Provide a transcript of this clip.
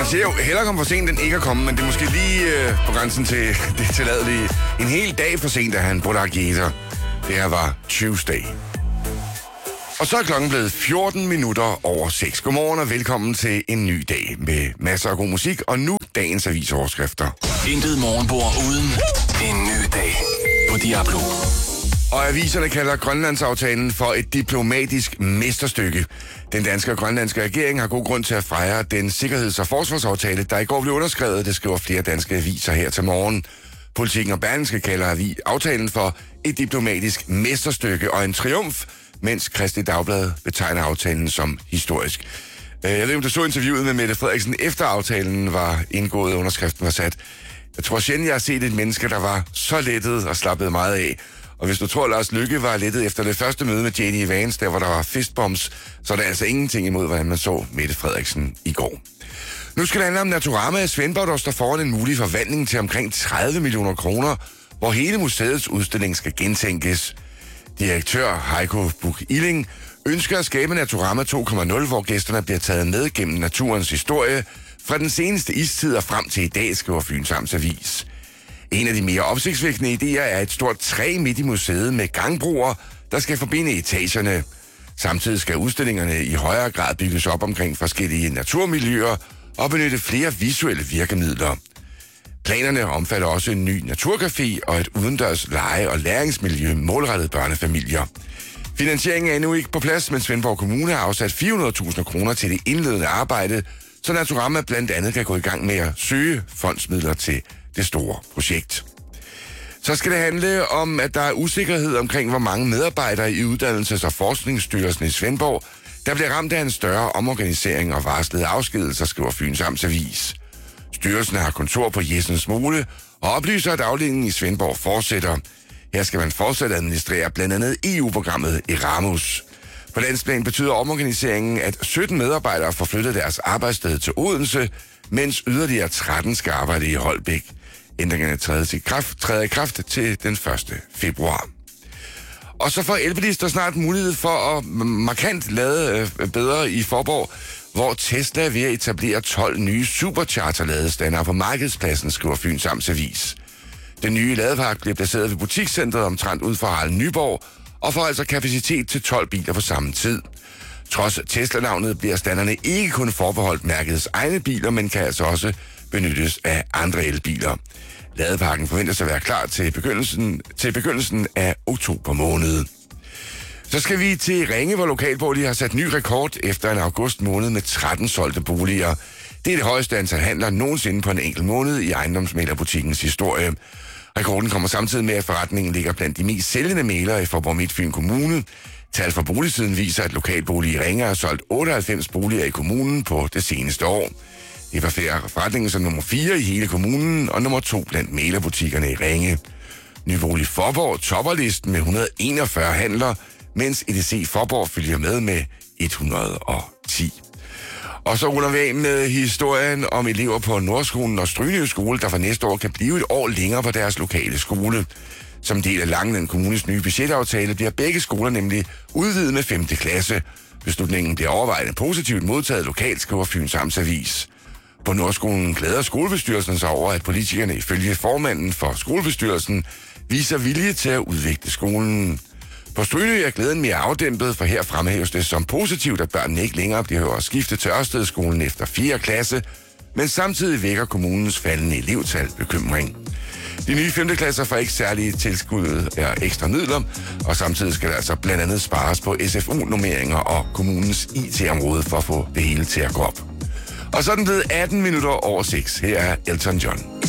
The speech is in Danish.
Man siger jo, hellere komme for sent end ikke at komme, men det er måske lige på grænsen til det tilladelige. En hel dag for sent, at han burde have givet sig. Det her var Tuesday. Og så er klokken blevet 14 minutter over 6. Godmorgen og velkommen til en ny dag med masser af god musik, og nu dagens avisoverskrifter. Intet morgenbord uden en ny dag på Diablo. Og aviserne kalder Grønlandsaftalen for et diplomatisk mesterstykke. Den danske og grønlandske regering har god grund til at fejre den sikkerheds- og forsvarsaftale, der i går blev underskrevet. Det skriver flere danske aviser her til morgen. Politikken og Berlingske kalder aftalen for et diplomatisk mesterstykke og en triumf, mens Kristeligt Dagblad betegner aftalen som historisk. Jeg ved ikke, om du så interviewet med Mette Frederiksen, efter aftalen var indgået, underskriften var sat. Jeg tror sjældent, jeg har set et menneske, der var så lettet og slappet meget af. Og hvis du tror, Lars Løkke var lettet efter det første møde med J.D. Vance, der hvor der var fistbombs, så er der altså ingenting imod, hvordan man så Mette Frederiksen i går. Nu skal det handle om Naturama i Svendborg, der står foran en mulig forvandling til omkring 30 millioner kroner, hvor hele museets udstilling skal gentænkes. Direktør Heiko Buch-Illing ønsker at skabe Naturama 2.0, hvor gæsterne bliver taget med gennem naturens historie fra den seneste istid og frem til i dag, skriver Fyns Amts Avis. En af de mere opsigtsvækkende idéer er et stort træ midt i museet med gangbroer, der skal forbinde etagerne. Samtidig skal udstillingerne i højere grad bygges op omkring forskellige naturmiljøer og benytte flere visuelle virkemidler. Planerne omfatter også en ny naturcafé og et udendørs lege- og læringsmiljø målrettet børnefamilier. Finansieringen er endnu ikke på plads, men Svendborg Kommune har afsat 400.000 kroner til det indledende arbejde, så Naturama blandt andet kan gå i gang med at søge fondsmidler til det store projekt. Så skal det handle om, at der er usikkerhed omkring, hvor mange medarbejdere i Uddannelses- og Forskningsstyrelsen i Svendborg, der bliver ramt af en større omorganisering og varslede afskedelser, skriver Fyns Amts Avis. Styrelsen har kontor på Jessens Mole og oplyser, at afdelingen i Svendborg fortsætter. Her skal man fortsat administrere blandt andet EU-programmet Erasmus. På landsplan betyder omorganiseringen, at 17 medarbejdere får flyttet deres arbejdssted til Odense, mens yderligere 13 skal arbejde i Holbæk. Ændringerne træder i kraft til den 1. februar. Og så får elbilister snart mulighed for at markant lade bedre i Faaborg, hvor Tesla er ved at etablere 12 nye supercharger-ladestandere på markedspladsen, skriver Fyns Amts Avis. Den nye ladepark bliver placeret ved butikscentret omtrent ud for Harald Nyborg, og får altså kapacitet til 12 biler på samme tid. Trods Tesla-navnet bliver standerne ikke kun forbeholdt mærkets egne biler, men kan altså også benyttes af andre elbiler. Ladeparken forventes at være klar til begyndelsen af oktober måned. Så skal vi til Ringe, hvor Lokalbolig har sat ny rekord efter en august måned med 13 solgte boliger. Det er det højeste antal handler nogensinde på en enkelt måned i ejendomsmæglerbutikkens historie. Rekorden kommer samtidig med, at forretningen ligger blandt de mest sælgende mæglere i Faaborg Midtfyn Kommune. Tal fra boligsiden viser, at Lokalbolig i Ringe har solgt 98 boliger i kommunen på det seneste år. Det var forretningen som nummer 4 i hele kommunen og nummer 2 blandt mæglerbutikkerne i Ringe. Nybolig Faaborg topper listen med 141 handler, mens EDC Faaborg følger med 110. Og så runder vi af med historien om elever på Nordskolen og Strynø Skole, der for næste år kan blive et år længere på deres lokale skole. Som del af Langeland Kommunes nye budgetaftale bliver begge skoler nemlig udvidet med 5. klasse. Beslutningen bliver overvejende positivt modtaget lokalt, skriver Fyns Amts Avis. På Nordskolen glæder skolebestyrelsen sig over, at politikerne ifølge formanden for skolebestyrelsen viser vilje til at udvikle skolen. På Strynø er glæden mere afdæmpet, for her fremhæves det som positivt, at børnene ikke længere behøver at skifte til Ørstedskolen efter 4. klasse, men samtidig vækker kommunens faldende elevtal bekymring. De nye 5. klasser får ikke særlige tilskud eller ekstra midler, og samtidig skal der altså blandt andet spares på SFU-normeringer og kommunens IT-område for at få det hele til at gå op. Og så er den blevet 18 minutter over 6. Her er Elton John.